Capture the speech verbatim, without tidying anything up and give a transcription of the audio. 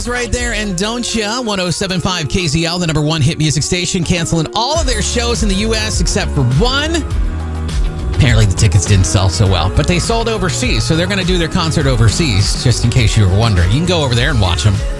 Eagles right there, and Don't Ya, one oh seven point five K Z L, the number one hit music station, canceling all of their shows in the U S except for one. Apparently the tickets didn't sell so well, but they sold overseas, so they're going to do their concert overseas, just in case you were wondering. You can go over there and watch them.